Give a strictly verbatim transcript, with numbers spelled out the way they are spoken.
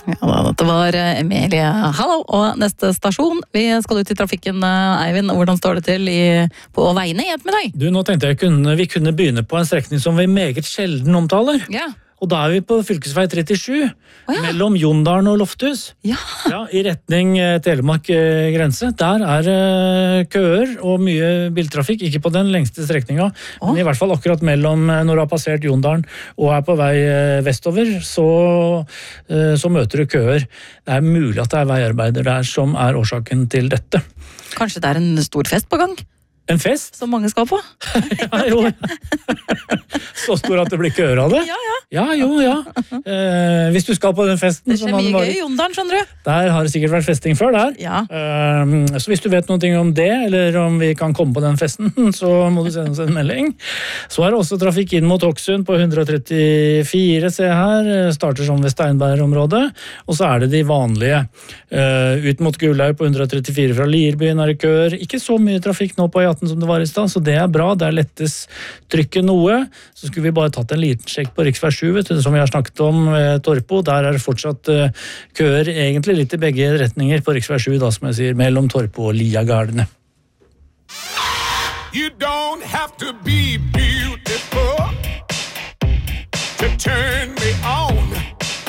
Ja, dette var Emilie. Hallo, og neste stasjon. Vi skal ut i trafikken, Eivind. Hvordan står det til i, på veiene i ettermiddag? Du, nå tenkte jeg kunne, vi kunne begynne på en strekning som vi meget sjelden omtaler. Ja. Og da er vi på fylkesvei trettisju, oh, ja. mellom Jondalen og Lofthus. Ja. Ja, i retning Telemark grense. Der er uh, køer og mye biltrafikk, ikke på den lengste strekninga, oh. men i hvert fall akkurat mellom når du har passert Jondalen og er på vei uh, vestover, så, uh, så møter du køer. Det er mulig at det er veiarbeider der som er årsaken til dette. Kanskje det er en stor fest på gang? En fest? Som mange skal på. Ja, jo. Så stor at det blir køer av det? Ja, ja. Ja, jo, ja. Eh, hvis du skal på den festen... Det skjer mye gøy i Jondalen, skjønner du. Der har det sikkert vært festing før der. Ja. Eh, så hvis du vet noe om det, eller om vi kan komme på den festen, så må du sende oss en melding. Så er det også trafikk inn mot Hokksund på hundre trettifire, se her. Starter som ved Steinberg-området. Og så er det de vanlige. Eh, ut mot Gullaug på hundre trettifire fra Lierbyen er det køer. Ikke så mye trafikk nå på E atten som det var i sted, så det er bra. Der lettes trykket noe. Så skulle vi bare tatt en liten sjekk på riksvei sju, vet du, som vi har snakket om ved Torpo. Der er det fortsatt uh, køer, egentlig litt i begge retninger på riksvei sju, da, som jeg sier, mellom Torpo og Liagardene. You don't have to be beautiful to turn me on.